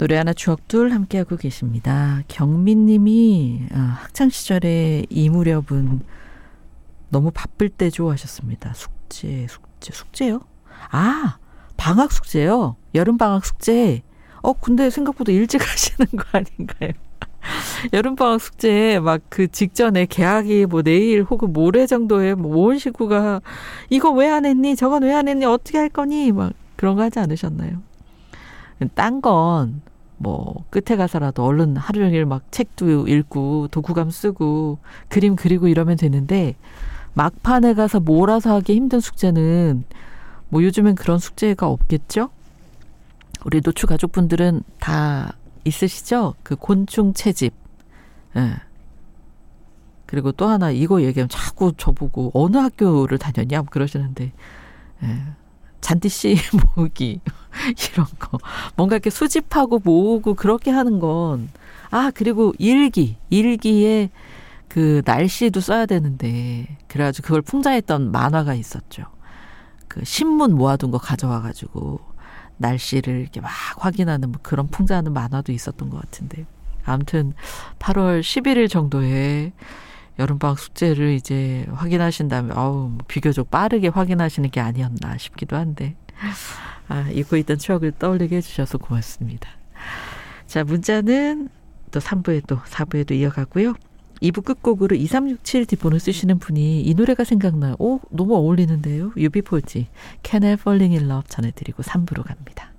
노래 하나 추억 둘 함께하고 계십니다. 경민님이 학창시절에 이 무렵은 너무 바쁠 때죠 하셨습니다. 숙제요? 아, 방학 숙제요? 여름방학 숙제. 근데 생각보다 일찍 하시는 거 아닌가요? 여름방학 숙제 막 그 직전에 개학이 뭐 내일 혹은 모레 정도에 뭐 모은 식구가 이거 왜 안 했니? 저건 왜 안 했니? 어떻게 할 거니? 막 그런 거 하지 않으셨나요? 딴 건 뭐 끝에 가서라도 얼른 하루 종일 막 책도 읽고 독후감 쓰고 그림 그리고 이러면 되는데 막판에 가서 몰아서 하기 힘든 숙제는 뭐 요즘엔 그런 숙제가 없겠죠? 우리 노추 가족분들은 다 있으시죠? 그 곤충 채집. 예. 그리고 또 하나 이거 얘기하면 자꾸 저보고 어느 학교를 다녔냐 그러시는데 예. 잔디씨 모으기 이런 거 뭔가 이렇게 수집하고 모으고 그렇게 하는 건 그리고 일기에 그 날씨도 써야 되는데 그래가지고 그걸 풍자했던 만화가 있었죠. 그 신문 모아둔 거 가져와가지고 날씨를 이렇게 막 확인하는 뭐 그런 풍자하는 만화도 있었던 것 같은데 아무튼 8월 11일 정도에 여름방학 숙제를 이제 확인하신다면 비교적 빠르게 확인하시는 게 아니었나 싶기도 한데 잊고 있던 추억을 떠올리게 해주셔서 고맙습니다. 자, 문자는 또 3부에 또 4부에도 이어가고요. 2부 끝곡으로 2367 뒷번호 쓰시는 분이 이 노래가 생각나요. 너무 어울리는데요. UB40 Can I Falling in Love 전해드리고 3부로 갑니다.